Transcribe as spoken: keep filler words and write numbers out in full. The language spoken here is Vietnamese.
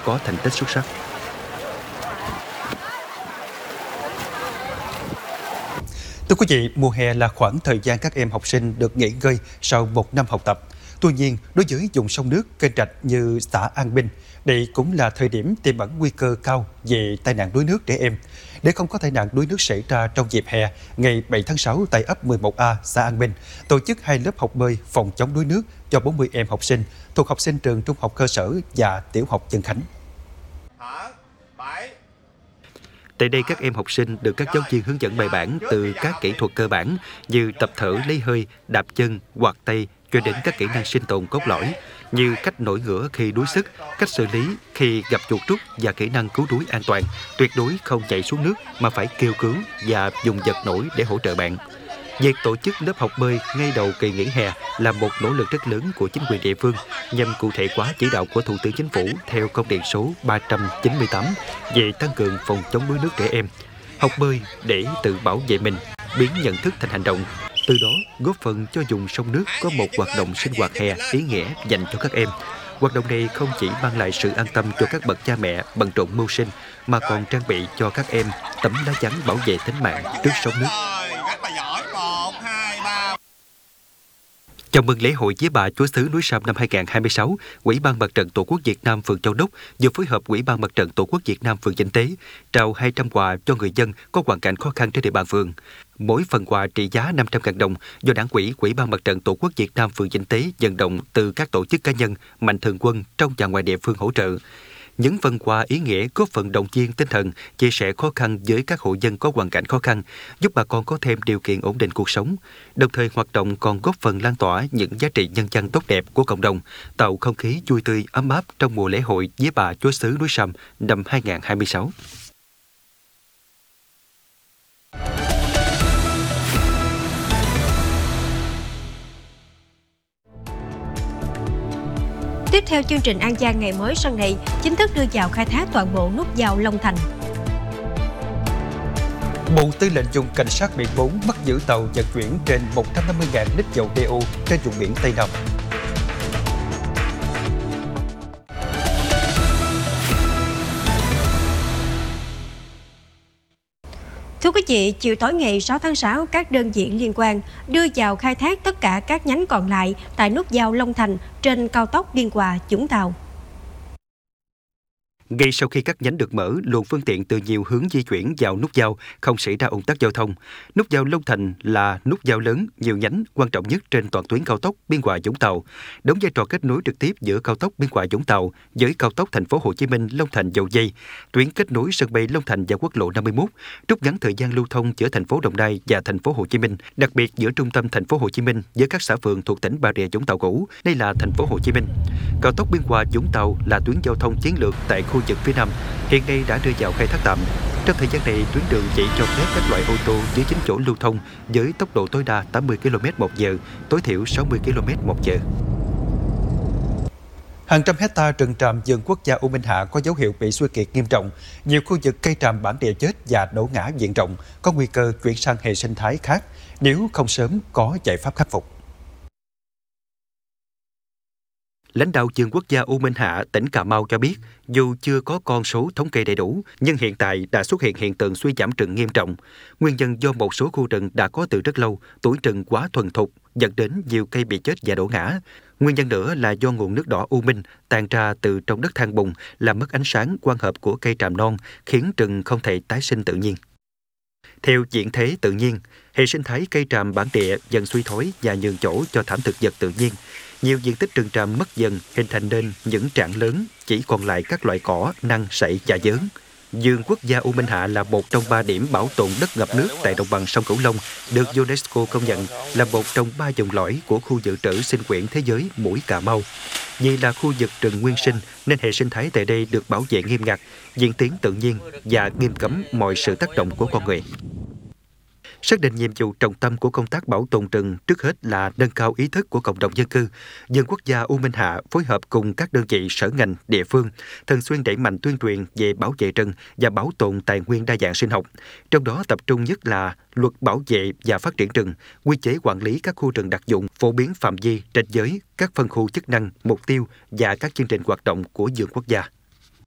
có thành tích xuất sắc. Thưa quý vị, mùa hè là khoảng thời gian các em học sinh được nghỉ ngơi sau một năm học tập. Tuy nhiên, đối với vùng sông nước, kênh rạch như xã An Bình, đây cũng là thời điểm tiềm ẩn nguy cơ cao về tai nạn đuối nước trẻ em. Để không có tai nạn đuối nước xảy ra trong dịp hè, ngày bảy tháng sáu tại ấp mười một A, xã An Bình, tổ chức hai lớp học bơi phòng chống đuối nước cho bốn mươi em học sinh thuộc học sinh trường trung học cơ sở và tiểu học Vân Khánh. Tại đây, các em học sinh được các giáo viên hướng dẫn bài bản từ các kỹ thuật cơ bản như tập thở lấy hơi, đạp chân, quạt tay cho đến các kỹ năng sinh tồn cốt lõi như cách nổi ngửa khi đuối sức, cách xử lý khi gặp chuột rút và kỹ năng cứu đuối an toàn. Tuyệt đối không chạy xuống nước mà phải kêu cứu và dùng vật nổi để hỗ trợ bạn. Việc tổ chức lớp học bơi ngay đầu kỳ nghỉ hè là một nỗ lực rất lớn của chính quyền địa phương nhằm cụ thể hóa chỉ đạo của Thủ tướng Chính phủ theo công điện số ba trăm chín mươi tám về tăng cường phòng chống đuối nước trẻ em. Học bơi để tự bảo vệ mình, biến nhận thức thành hành động. Từ đó góp phần cho vùng sông nước có một hoạt động sinh hoạt hè ý nghĩa dành cho các em. Hoạt động này không chỉ mang lại sự an tâm cho các bậc cha mẹ bận rộn mưu sinh mà còn trang bị cho các em tấm lá chắn bảo vệ tính mạng trước sóng nước. Chào mừng lễ hội Vía Bà Chúa xứ núi Sam năm hai không hai sáu, Ủy ban Mặt trận Tổ quốc Việt Nam phường Châu Đốc vừa phối hợp Ủy ban Mặt trận Tổ quốc Việt Nam phường Vĩnh Tế trao hai trăm quà cho người dân có hoàn cảnh khó khăn trên địa bàn phường. Mỗi phần quà trị giá năm trăm nghìn đồng do Đảng ủy Ủy ban Mặt trận Tổ quốc Việt Nam phường Vĩnh Tế vận động từ các tổ chức cá nhân, mạnh thường quân trong và ngoài địa phương hỗ trợ. Những phần quà ý nghĩa góp phần động viên tinh thần, chia sẻ khó khăn với các hộ dân có hoàn cảnh khó khăn, giúp bà con có thêm điều kiện ổn định cuộc sống. Đồng thời hoạt động còn góp phần lan tỏa những giá trị nhân văn tốt đẹp của cộng đồng, tạo không khí vui tươi ấm áp trong mùa lễ hội Vía Bà Chúa xứ núi Sam năm hai không hai sáu. Tiếp theo chương trình An Giang ngày mới sau này chính thức đưa vào khai thác toàn bộ nút giao Long Thành. Bộ Tư lệnh vùng Cảnh sát biển bốn bắt giữ tàu vận chuyển trên một trăm năm mươi nghìn lít dầu đê ô trên vùng biển Tây Nam. Thưa quý vị, chiều tối ngày sáu tháng sáu, các đơn vị liên quan đưa vào khai thác tất cả các nhánh còn lại tại nút giao Long Thành trên cao tốc Biên Hòa - Vũng Tàu. Ngay sau khi các nhánh được mở, luồng phương tiện từ nhiều hướng di chuyển vào nút giao, không xảy ra ùn tắc giao thông. Nút giao Long Thành là nút giao lớn, nhiều nhánh, quan trọng nhất trên toàn tuyến cao tốc Biên Hòa - Vũng Tàu, đóng vai trò kết nối trực tiếp giữa cao tốc Biên Hòa - Vũng Tàu với cao tốc Thành phố Hồ Chí Minh - Long Thành - Dầu Giây, tuyến kết nối sân bay Long Thành và quốc lộ năm mươi mốt, rút ngắn thời gian lưu thông giữa thành phố Đồng Nai và thành phố Hồ Chí Minh, đặc biệt giữa trung tâm thành phố Hồ Chí Minh với các xã phường thuộc tỉnh Bà Rịa - Vũng Tàu cũ, đây là thành phố Hồ Chí Minh. Cao tốc Biên Hòa - Vũng Tàu là tuyến giao thông chiến lược tại khu vực phía Nam, hiện nay đã đưa vào khai thác tạm. Trong thời gian này, tuyến đường chỉ cho phép các loại ô tô dưới chín chỗ lưu thông với tốc độ tối đa tám mươi ki lô mét một giờ, tối thiểu sáu mươi ki lô mét một giờ. Hàng trăm hecta rừng tràm vườn quốc gia U Minh Hạ có dấu hiệu bị suy kiệt nghiêm trọng. Nhiều khu vực cây tràm bản địa chết và đổ ngã diện rộng, có nguy cơ chuyển sang hệ sinh thái khác nếu không sớm có giải pháp khắc phục. Lãnh đạo vườn quốc gia U Minh Hạ, tỉnh Cà Mau cho biết, dù chưa có con số thống kê đầy đủ, nhưng hiện tại đã xuất hiện hiện tượng suy giảm rừng nghiêm trọng. Nguyên nhân do một số khu rừng đã có từ rất lâu, tuổi rừng quá thuần thục, dẫn đến nhiều cây bị chết và đổ ngã. Nguyên nhân nữa là do nguồn nước đỏ U Minh tràn ra từ trong đất than bùn, làm mất ánh sáng quang hợp của cây tràm non, khiến rừng không thể tái sinh tự nhiên. Theo diễn thế tự nhiên, hệ sinh thái cây tràm bản địa dần suy thoái và nhường chỗ cho thảm thực vật tự nhiên. Nhiều diện tích rừng tràm mất dần, hình thành nên những trảng lớn, chỉ còn lại các loại cỏ, năng, sậy và dớn. Vườn quốc gia U Minh Hạ là một trong ba điểm bảo tồn đất ngập nước tại đồng bằng sông Cửu Long, được UNESCO công nhận là một trong ba vùng lõi của khu dự trữ sinh quyển thế giới mũi Cà Mau. Vì là khu vực rừng nguyên sinh nên hệ sinh thái tại đây được bảo vệ nghiêm ngặt, diễn tiến tự nhiên và nghiêm cấm mọi sự tác động của con người. Xác định nhiệm vụ trọng tâm của công tác bảo tồn rừng trước hết là nâng cao ý thức của cộng đồng dân cư. Vườn quốc gia U Minh Hạ phối hợp cùng các đơn vị sở ngành, địa phương thường xuyên đẩy mạnh tuyên truyền về bảo vệ rừng và bảo tồn tài nguyên đa dạng sinh học. Trong đó tập trung nhất là luật bảo vệ và phát triển rừng, quy chế quản lý các khu rừng đặc dụng, phổ biến phạm vi, ranh giới, các phân khu chức năng, mục tiêu và các chương trình hoạt động của vườn quốc gia.